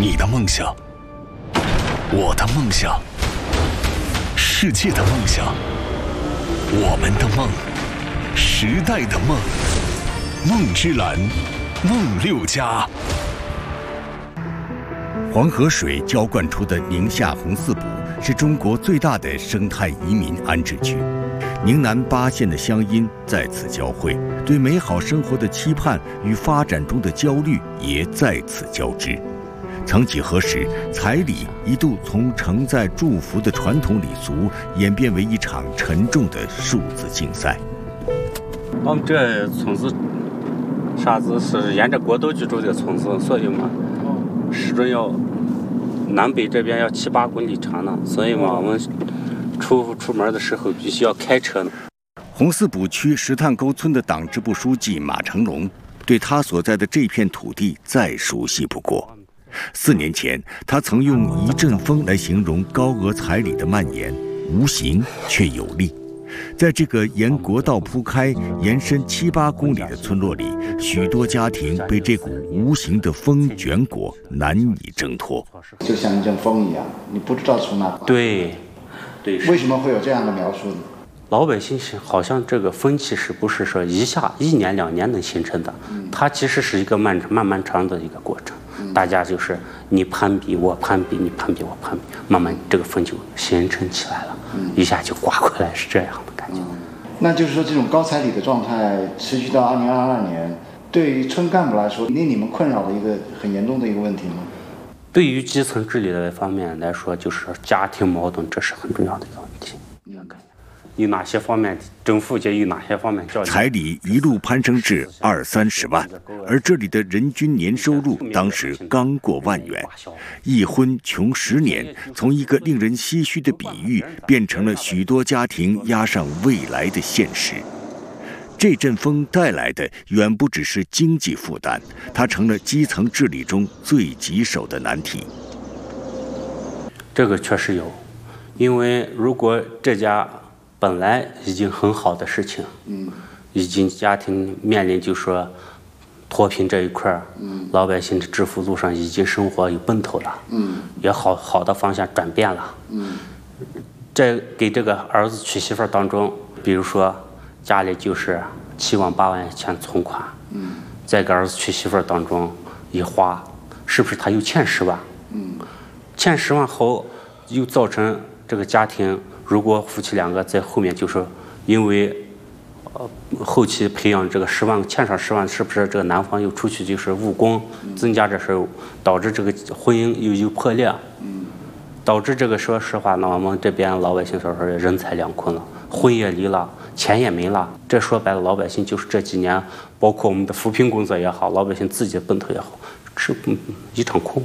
你的梦想，我的梦想，世界的梦想，我们的梦，时代的梦，梦之蓝，梦六家。黄河水浇灌出的宁夏红四堡是中国最大的生态移民安置区，宁南8县的乡音在此交汇，对美好生活的期盼与发展中的焦虑也在此交织。曾几何时，彩礼一度从承载祝福的传统礼俗演变为一场沉重的数字竞赛。 我们这村子沙子是沿着国道居住的村子，所以嘛，始终要南北这边要7、8公里长呢，所以嘛，我们出门的时候必须要开车呢。 红四堡区石炭沟村的党支部书记马成龙对他所在的这片土地再熟悉不过。4年前，他曾用一阵风来形容高额彩礼的蔓延，无形却有力。在这个沿国道铺开、延伸7、8公里的村落里，许多家庭被这股无形的风卷裹，难以挣脱。 就像一阵风一样，你不知道从哪。 对。 为什么会有这样的描述呢？ 老百姓好像这个风气是不是说1年2年能形成的？它其实是一个漫长的一个过程。大家就是你攀比我攀比，你攀比我攀比，慢慢这个风就形成起来了，一下就刮过来，是这样的感觉。 那就是说，这种高彩礼的状态持续到2022年，对于村干部来说，令你们困扰的一个很严重的一个问题吗？ 对于基层治理的方面来说，就是家庭矛盾，这是很重要的一个问题。有哪些方面政府就有哪些方面教育。彩礼一路攀升至20、30万，而这里的人均年收入当时刚过1万元。一婚穷10年，从一个令人唏嘘的比喻，变成了许多家庭押上未来的现实。这阵风带来的远不只是经济负担，它成了基层治理中最棘手的难题。这个确实有，因为如果这家本来已经很好的事情，已经家庭面临就说脱贫这一块，老百姓的致富路上已经生活有奔头了，也好的方向转变了，在给这个儿子娶媳妇当中，比如说家里就是7万8万钱存款，在给儿子娶媳妇当中一花，是不是他又欠10万？欠10万后，又造成这个家庭。如果夫妻2个在后面就是因为后期培养这个10万欠上10万，是不是这个男方又出去就是务工，增加这事，导致这个婚姻又有破裂，导致这个说实话呢，我们这边老百姓说人财两空了，婚也离了，钱也没了。这说白了，老百姓就是这几年，包括我们的扶贫工作也好，老百姓自己的奔头也好，是一场空。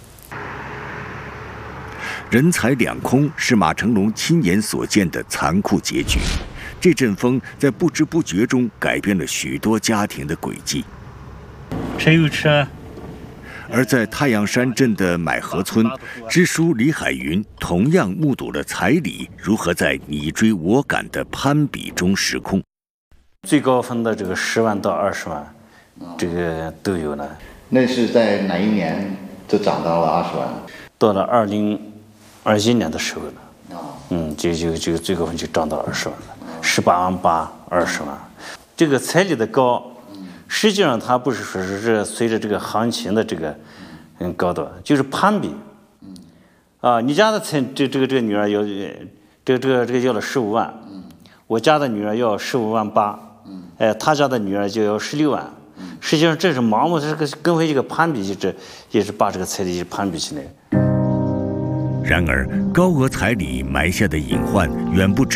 人财两空是马成龙亲眼所见的残酷结局。这阵风在不知不觉中改变了许多家庭的轨迹。 谁有车？ 而在太阳山镇的买河村，支书李海云同样目睹了彩礼如何在你追我赶的攀比中失控。 最高分的这个10万到20万，这个都有了。 那是在哪一年就涨到了20万？ 到了2021年的时候了，就最高分就涨到20万了，18万8、20万。这个彩礼的高，实际上它不是说是随着这个行情的这个高度，就是攀比。你家的这个女儿要这个要了15万，我家的女儿要15万8，他家的女儿就要16万。实际上这是盲目，这个跟回这个攀比，也是把这个彩礼攀比起来。 然而，高额彩礼埋下的隐患远不止